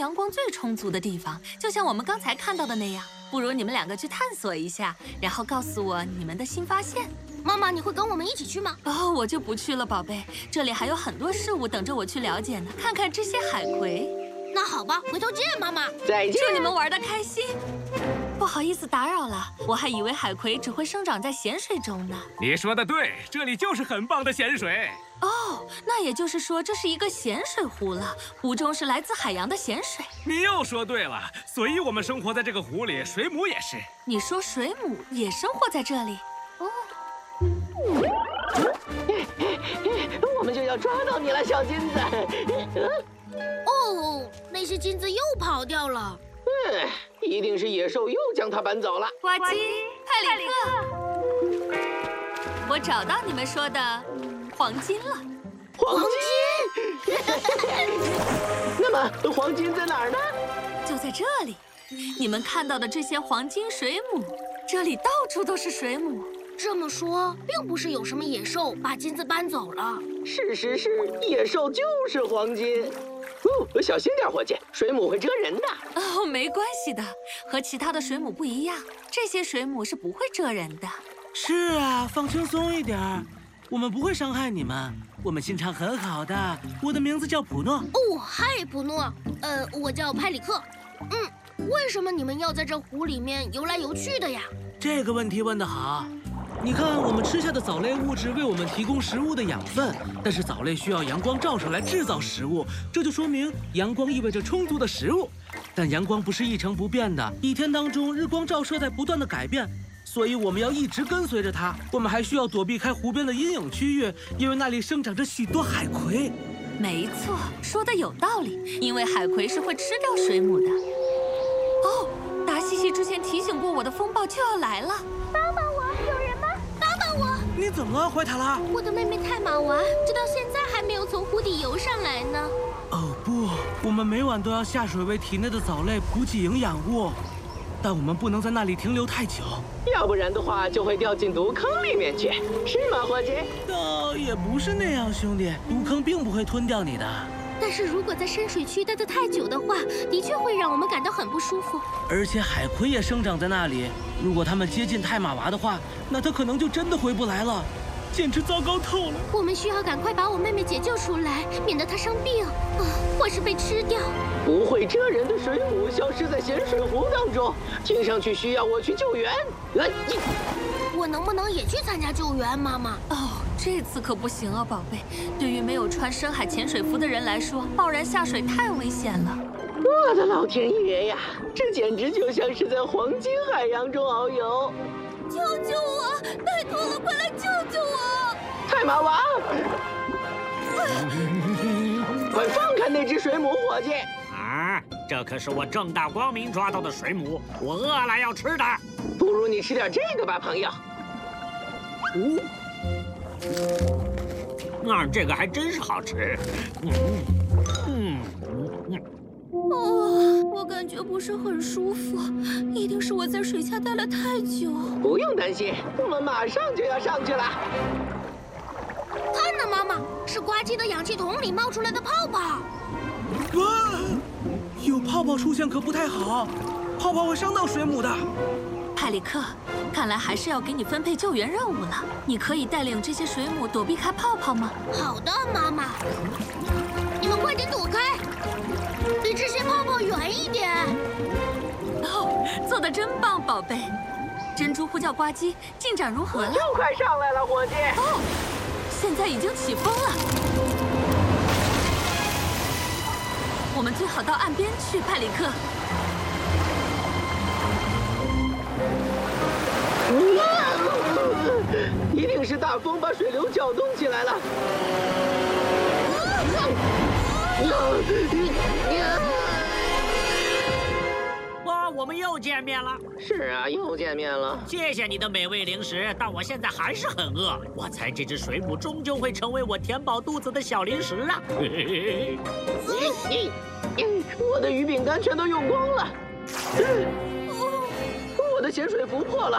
阳光最充足的地方，就像我们刚才看到的那样。不如你们两个去探索一下，然后告诉我你们的新发现。 妈妈，你会跟我们一起去吗？ 哦，我就不去了，宝贝。这里还有很多事物等着我去了解呢。看看这些海葵。 那好吧，回头见，妈妈。 再见。 祝你们玩得开心。不好意思打扰了，我还以为海葵只会生长在咸水中呢。 你说的对，这里就是很棒的咸水。 哦，那也就是说这是一个咸水湖了，湖中是来自海洋的咸水。 你又说对了，所以我们生活在这个湖里，水母也是。 你说水母也生活在这里？哦， 我们就要抓到你了，小金子。 哦，那些金子又跑掉了。 一定是野兽又将它搬走了。 呱唧，派里克，我找到你们说的黄金了。 黄金？那么黄金在哪儿呢？ 就在这里，你们看到的这些黄金水母，这里到处都是水母。 这么说，并不是有什么野兽把金子搬走了。 事实是，野兽就是黄金。小心点，伙计，水母会蛰人的。 哦，没关系的，和其他的水母不一样，这些水母是不会蛰人的。 是啊，放轻松一点儿，我们不会伤害你们，我们心肠很好的。我的名字叫普诺。 哦，嗨，普诺。我叫派里克。为什么你们要在这湖里面游来游去的呀？ 这个问题问得好。你看，我们吃下的藻类物质为我们提供食物的养分，但是藻类需要阳光照射来制造食物，这就说明阳光意味着充足的食物。但阳光不是一成不变的，一天当中日光照射在不断的改变，所以我们要一直跟随着它。我们还需要躲避开湖边的阴影区域，因为那里生长着许多海葵。 没错，说的有道理，因为海葵是会吃掉水母的。哦，达西西之前提醒过我的风暴就要来了。 帮帮我，有人吗？帮帮我！ 你怎么了，怀塔拉？ 我的妹妹泰玛娃直到现在还没有从湖底游上来呢。 哦不，我们每晚都要下水为体内的藻类补给营养物，但我们不能在那里停留太久， 要不然的话就会掉进毒坑里面去，是吗，伙计？ 也不是那样，兄弟，毒坑并不会吞掉你的。 但是如果在深水区待得太久的话，的确会让我们感到很不舒服。 而且海葵也生长在那里，如果它们接近泰玛娃的话，那它可能就真的回不来了，简直糟糕透了。 我们需要赶快把我妹妹解救出来，免得她生病或是被吃掉。 不会蛰人的水母消失在咸水湖当中，听上去需要我去救援。 我能不能也去参加救援，妈妈？ 哦，这次可不行啊，宝贝。对于没有穿深海潜水服的人来说，贸然下水太危险了。 我的老天爷呀，这简直就像是在黄金海洋中遨游！ 救救我！拜托了，快来救救我！ 泰玛娃，快放开那只水母，伙计！ 啊，这可是我正大光明抓到的水母，我饿了要吃的。 不如你吃点这个吧，朋友。 这个还真是好吃。 我感觉不是很舒服，一定是我在水下待了太久。 不用担心，我们马上就要上去了。 看呐，妈妈，是呱唧的氧气筒里冒出来的泡泡。 有泡泡出现可不太好，泡泡会伤到水母的。 派里克，看来还是要给你分配救援任务了。你可以带领这些水母躲避开泡泡吗？ 好的，妈妈。你们快点躲开，离这些泡泡远一点。 哦，做得真棒，宝贝。珍珠呼叫呱唧，进展如何了？ 就快上来了，伙计。 哦，现在已经起风了。我们最好到岸边去，派里克。 一定是大风把水流搅动起来了。 哇，我们又见面了。 是啊，又见面了。 谢谢你的美味零食，但我现在还是很饿。我猜这只水母终究会成为我填饱肚子的小零食啊！ 我的鱼饼干全都用光了。我的咸水服破了，